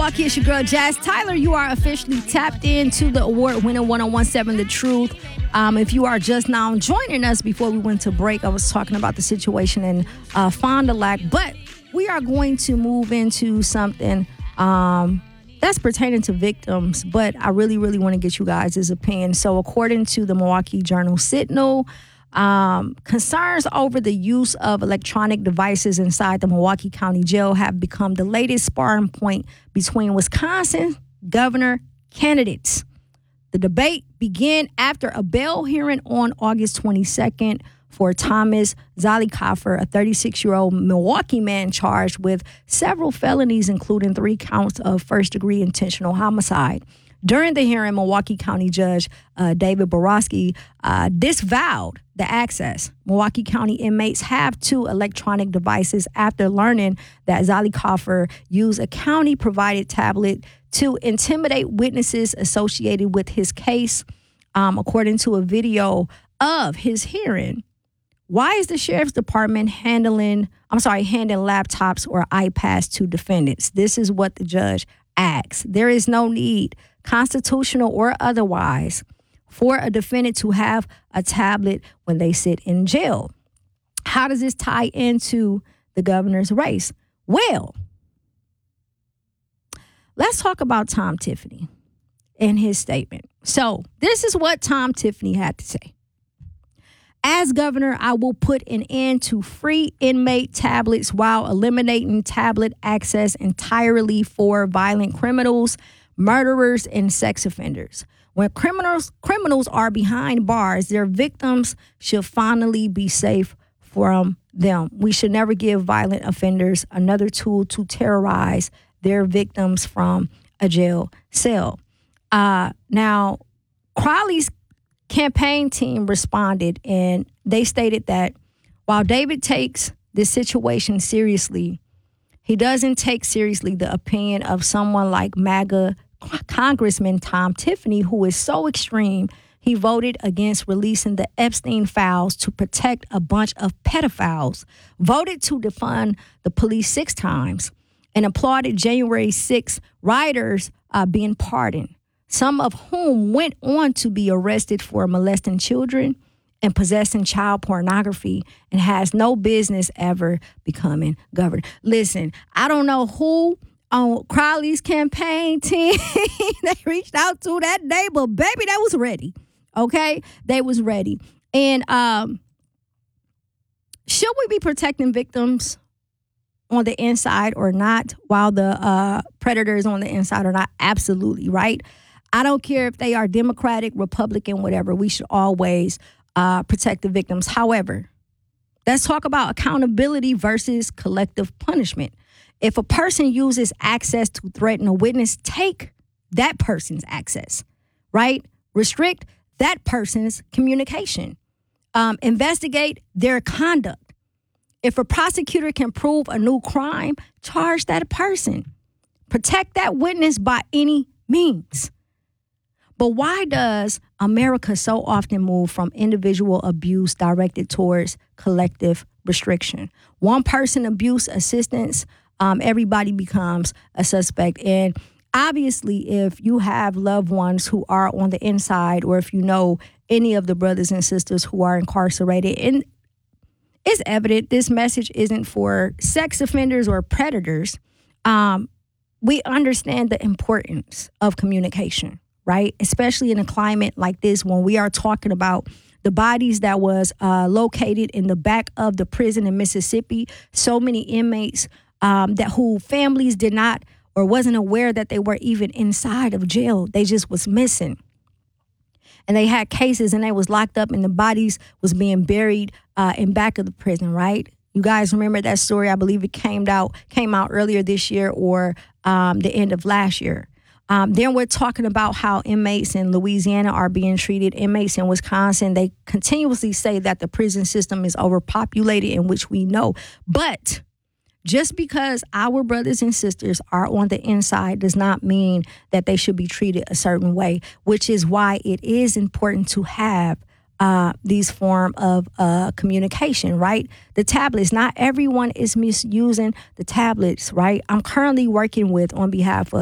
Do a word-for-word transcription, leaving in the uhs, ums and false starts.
Milwaukee, it's your girl Jazz Tyler. You are officially tapped into the award-winning one oh one point seven The Truth. Um, if you are just now joining us, before we went to break, I was talking about the situation in uh, Fond du Lac, but we are going to move into something um, that's pertaining to victims, but I really, really want to get you guys' opinion. So according to the Milwaukee Journal-Sentinel, Um, concerns over the use of electronic devices inside the Milwaukee County Jail have become the latest sparring point between Wisconsin governor candidates. The debate began after a bail hearing on August twenty-second for Thomas Zollicoffer, a thirty-six-year-old Milwaukee man charged with several felonies, including three counts of first-degree intentional homicide. During the hearing, Milwaukee County Judge uh, David Borowski uh, disavowed the access Milwaukee County inmates have to electronic devices after learning that Zollicoffer used a county-provided tablet to intimidate witnesses associated with his case. Um, according to a video of his hearing, why is the sheriff's department handling, I'm sorry, handing laptops or iPads to defendants? This is what the judge asks. There is no need, constitutional or otherwise, for a defendant to have a tablet when they sit in jail. How does this tie into the governor's race? Well, let's talk about Tom Tiffany and his statement. So this is what Tom Tiffany had to say. As governor, I will put an end to free inmate tablets while eliminating tablet access entirely for violent criminals, murderers, and sex offenders. When criminals criminals are behind bars, their victims should finally be safe from them. We should never give violent offenders another tool to terrorize their victims from a jail cell. Uh, now, Crowley's campaign team responded, and they stated that while David takes this situation seriously, he doesn't take seriously the opinion of someone like MAGA Congressman Tom Tiffany, who is so extreme, he voted against releasing the Epstein files to protect a bunch of pedophiles, voted to defund the police six times, and applauded January sixth rioters uh, being pardoned, some of whom went on to be arrested for molesting children and possessing child pornography, and has no business ever becoming governor. Listen, I don't know who on Crowley's campaign team they reached out to that day, but baby, they was ready. Okay? They was ready. And um, should we be protecting victims on the inside or not, while the uh, predators on the inside or not? Absolutely, right? I don't care if they are Democratic, Republican, whatever. We should always uh, protect the victims. However, let's talk about accountability versus collective punishment. If a person uses access to threaten a witness, take that person's access, right? Restrict that person's communication. Um, investigate their conduct. If a prosecutor can prove a new crime, charge that person. Protect that witness by any means. But why does America so often move from individual abuse directed towards collective restriction? One person abuse assistance, um, everybody becomes a suspect. And obviously, if you have loved ones who are on the inside, or if you know any of the brothers and sisters who are incarcerated, and it's evident this message isn't for sex offenders or predators, um, we understand the importance of communication, right? Especially in a climate like this, when we are talking about the bodies that was uh, located in the back of the prison in Mississippi. So many inmates um, that who families did not or wasn't aware that they were even inside of jail. They just was missing. And they had cases and they was locked up and the bodies was being buried uh, in back of the prison, right? You guys remember that story? I believe it came out came out earlier this year or um, the end of last year. Um, then we're talking about how inmates in Louisiana are being treated. Inmates in Wisconsin, they continuously say that the prison system is overpopulated, in which we know. But just because our brothers and sisters are on the inside does not mean that they should be treated a certain way, which is why it is important to have uh, these form of uh, communication, right? The tablets, not everyone is misusing the tablets, right? I'm currently working with, on behalf of